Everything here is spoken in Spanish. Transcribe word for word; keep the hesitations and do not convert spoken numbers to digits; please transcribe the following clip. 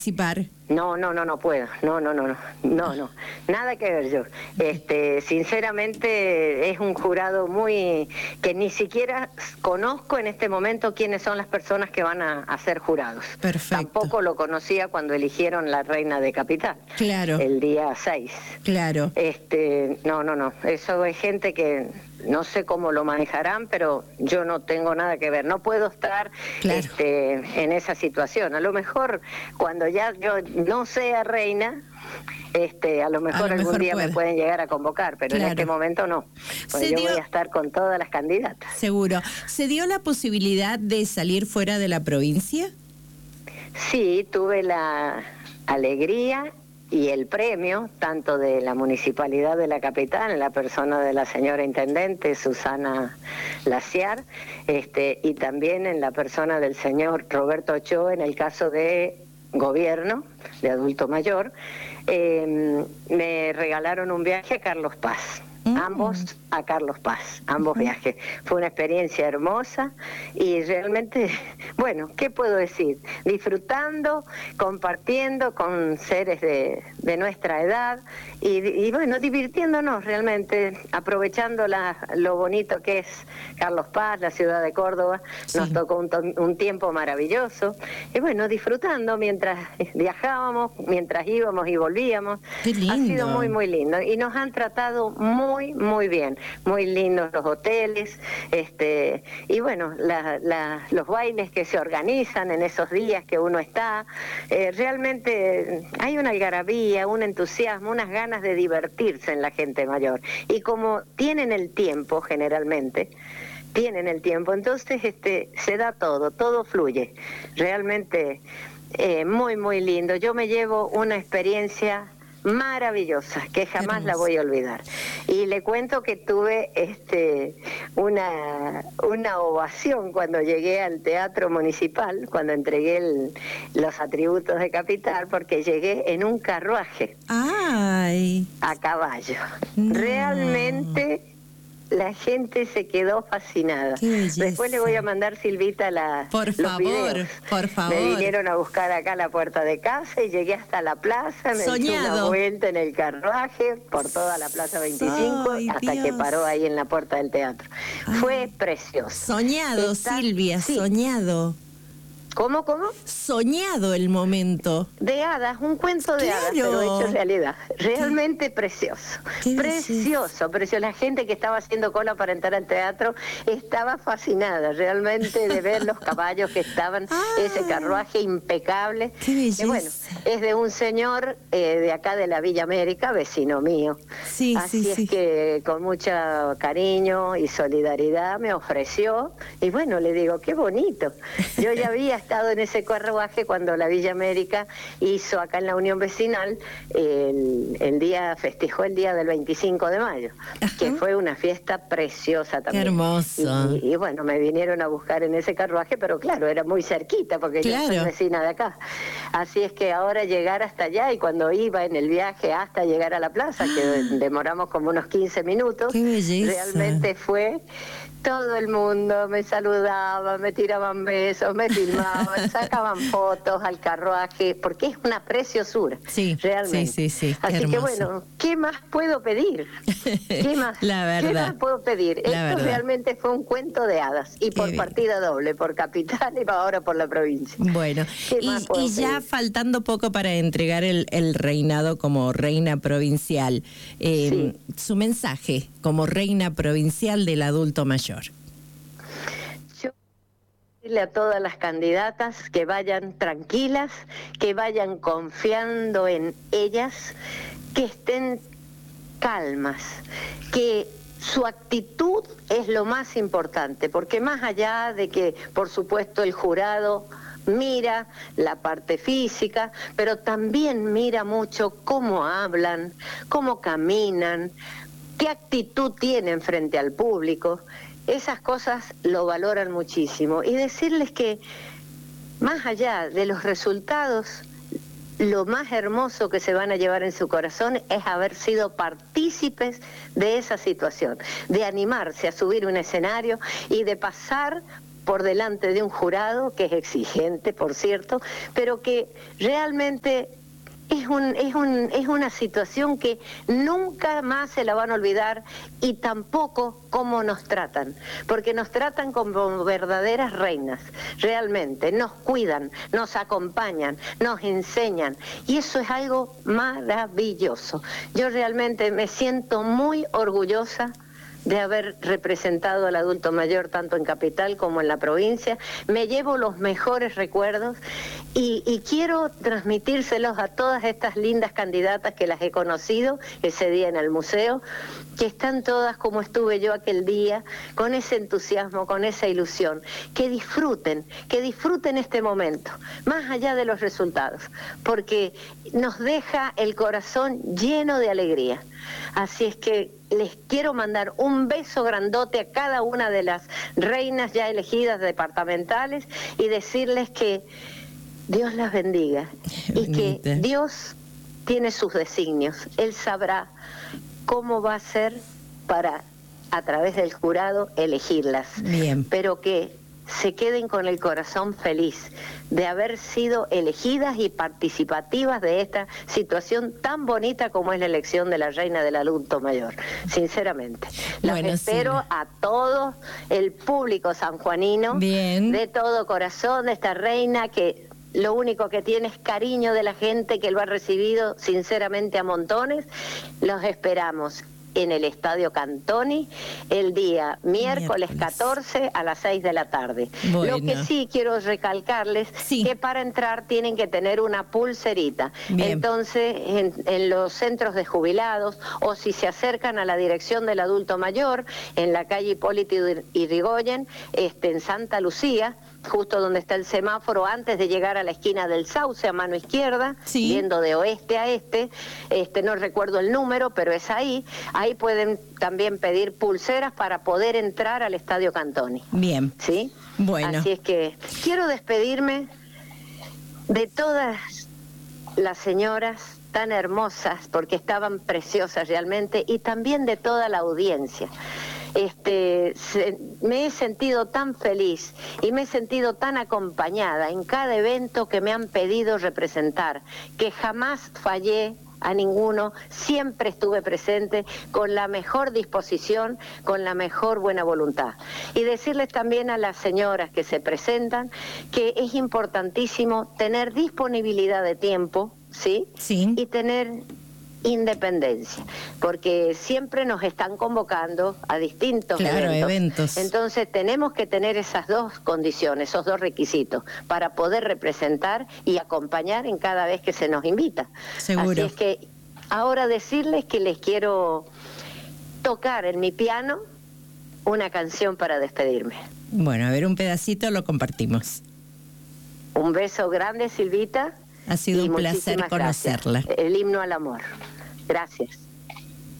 participar. No, no, no, no puedo. No, no, no, no, no, no. Nada que ver yo. Este, sinceramente es un jurado muy que ni siquiera conozco en este momento quiénes son las personas que van a, a ser jurados. Perfecto. Tampoco lo conocía cuando eligieron la reina de Capital. Claro. El día seis. Claro. Este, no, no, no. Eso es gente que no sé cómo lo manejarán, pero yo no tengo nada que ver. No puedo estar Claro. este, en esa situación. A lo mejor cuando ya yo no sea reina, este, a lo mejor, a lo mejor algún día puede. me pueden llegar a convocar, pero Claro. en este momento no. Pues Se yo dio... voy a estar con todas las candidatas. Seguro. ¿Se dio la posibilidad de salir fuera de la provincia? Sí, tuve la alegría y el premio, tanto de la Municipalidad de la Capital, en la persona de la señora Intendente Susana Laciar, este, y también en la persona del señor Roberto Ochoa, en el caso de gobierno, de adulto mayor, eh, me regalaron un viaje a Carlos Paz. Mm. Ambos a Carlos Paz, ambos uh-huh. viajes. Fue una experiencia hermosa y realmente, bueno, ¿qué puedo decir? Disfrutando, compartiendo con seres de, de nuestra edad y, y bueno, divirtiéndonos realmente, aprovechando la, lo bonito que es Carlos Paz, la ciudad de Córdoba. Sí. Nos tocó un, un tiempo maravilloso y bueno, disfrutando mientras viajábamos, mientras íbamos y volvíamos. Qué lindo. Ha sido muy, muy lindo y nos han tratado muy Muy, muy bien, muy lindos los hoteles, este, y bueno, la, la, los bailes que se organizan en esos días que uno está, eh, realmente hay una algarabía, un entusiasmo, unas ganas de divertirse en la gente mayor, y como tienen el tiempo generalmente, tienen el tiempo, entonces este, se da todo, todo fluye, realmente eh, muy, muy lindo. Yo me llevo una experiencia maravillosa, que jamás la voy a olvidar. Y le cuento que tuve este una una ovación cuando llegué al Teatro Municipal, cuando entregué el, los atributos de Capital, porque llegué en un carruaje. ¡Ay! A caballo. No. Realmente la gente se quedó fascinada. Después le voy a mandar, Silvita, la, por los favor, videos. Por favor. Me vinieron a buscar acá a la puerta de casa y llegué hasta la plaza, me Soñado. eché una vuelta en el carruaje por toda la plaza veinticinco. Ay, hasta Dios. Que paró ahí en la puerta del teatro. Ay. Fue precioso. Soñado, Está, Silvia, sí. soñado. ¿Cómo, cómo? Soñado el momento. De hadas, un cuento de claro. hadas, pero hecho realidad. Realmente ¿Qué? precioso. ¿Qué precioso, precioso. La gente que estaba haciendo cola para entrar al teatro estaba fascinada, realmente, de ver los caballos que estaban, ah, ese carruaje impecable. Qué belleza. Que bueno, es de un señor eh, de acá de la Villa América, vecino mío. Sí, Así sí, es sí. que con mucho cariño y solidaridad me ofreció, y bueno, le digo, qué bonito. Yo ya había estado en ese carruaje cuando la Villa América hizo acá en la Unión Vecinal el, el día, festejó el día del veinticinco de mayo, ajá, que fue una fiesta preciosa también. Qué hermoso. Y, y, y bueno, me vinieron a buscar en ese carruaje, pero claro, era muy cerquita porque claro. yo soy vecina de acá. Así es que ahora llegar hasta allá, y cuando iba en el viaje hasta llegar a la plaza, que demoramos como unos quince minutos, qué belleza. Realmente fue... Todo el mundo me saludaba, me tiraban besos, me filmaban, sacaban fotos al carruaje, porque es una preciosura, sí, realmente. Sí, sí, sí. Así hermoso. que bueno, ¿qué más puedo pedir? ¿Qué más? La verdad. ¿Qué más puedo pedir? La Esto verdad. realmente fue un cuento de hadas, y Qué por bien. partida doble, por Capital y ahora por la provincia. Bueno, y, y ya pedir? faltando poco para entregar el, el reinado como reina provincial, eh, sí. su mensaje como reina provincial del adulto mayor. A todas las candidatas que vayan tranquilas, que vayan confiando en ellas, que estén calmas, que su actitud es lo más importante, porque más allá de que, por supuesto, el jurado mira la parte física, pero también mira mucho cómo hablan, cómo caminan, qué actitud tienen frente al público. Esas cosas lo valoran muchísimo. Y decirles que, más allá de los resultados, lo más hermoso que se van a llevar en su corazón es haber sido partícipes de esa situación, de animarse a subir un escenario y de pasar por delante de un jurado que es exigente, por cierto, pero que realmente es, un, es, un, es una situación que nunca más se la van a olvidar, y tampoco cómo nos tratan, porque nos tratan como verdaderas reinas, realmente, nos cuidan, nos acompañan, nos enseñan, y eso es algo maravilloso. Yo realmente me siento muy orgullosa de haber representado al adulto mayor tanto en Capital como en la provincia. Me llevo los mejores recuerdos y, y quiero transmitírselos a todas estas lindas candidatas que las he conocido ese día en el museo, que están todas como estuve yo aquel día, con ese entusiasmo, con esa ilusión. Que disfruten, que disfruten este momento, más allá de los resultados, porque nos deja el corazón lleno de alegría. Así es que les quiero mandar un beso grandote a cada una de las reinas ya elegidas departamentales y decirles que Dios las bendiga y que Dios tiene sus designios. Él sabrá cómo va a ser para, a través del jurado, elegirlas. Bien. Pero que se queden con el corazón feliz de haber sido elegidas y participativas de esta situación tan bonita como es la elección de la reina del adulto mayor, sinceramente. Los bueno, espero sí. a todo el público sanjuanino, Bien. de todo corazón, de esta reina que lo único que tiene es cariño de la gente que lo ha recibido sinceramente a montones. Los esperamos en el Estadio Cantoni el día miércoles, miércoles. catorce a las seis de la tarde. Bueno. Lo que sí quiero recalcarles sí. que para entrar tienen que tener una pulserita. Bien. Entonces, en, en los centros de jubilados, o si se acercan a la dirección del adulto mayor, en la calle Hipólito Yrigoyen, este, en Santa Lucía, justo donde está el semáforo, antes de llegar a la esquina del Sauce, a mano izquierda, sí. yendo de oeste a este, este no recuerdo el número, pero es ahí. Ahí pueden también pedir pulseras para poder entrar al Estadio Cantoni. Bien. ¿Sí? Bueno. Así es que quiero despedirme de todas las señoras tan hermosas, porque estaban preciosas realmente, y también de toda la audiencia. Este, se, me he sentido tan feliz y me he sentido tan acompañada en cada evento que me han pedido representar, que jamás fallé a ninguno, siempre estuve presente con la mejor disposición, con la mejor buena voluntad. Y decirles también a las señoras que se presentan que es importantísimo tener disponibilidad de tiempo, ¿sí? Sí. Y tener independencia, porque siempre nos están convocando a distintos claro, eventos. eventos. Entonces tenemos que tener esas dos condiciones, esos dos requisitos, para poder representar y acompañar en cada vez que se nos invita. Seguro. Así es que ahora decirles que les quiero tocar en mi piano una canción para despedirme. Bueno, a ver, un pedacito lo compartimos. Un beso grande, Silvita. Ha sido un placer conocerla. Gracias. El himno al amor. Gracias.